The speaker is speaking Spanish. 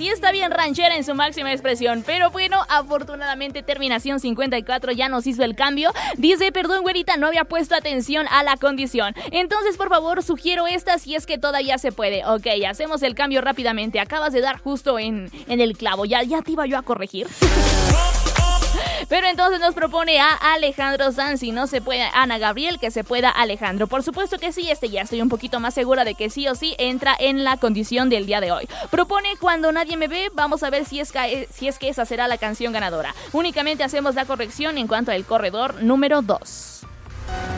sí está bien ranchera en su máxima expresión, pero bueno, afortunadamente terminación 54 ya nos hizo el cambio. Dice, perdón güerita, no había puesto atención a la condición. Entonces por favor sugiero esta si es que todavía se puede. Ok, hacemos el cambio rápidamente. Acabas de dar justo en el clavo, ya te iba yo a corregir. Pero entonces nos propone a Alejandro Sanz, si no se puede Ana Gabriel, que se pueda Alejandro. Por supuesto que sí, ya estoy un poquito más segura de que sí o sí entra en la condición del día de hoy. Propone Cuando nadie me ve, vamos a ver si es que esa será la canción ganadora. Únicamente hacemos la corrección en cuanto al corredor número 2.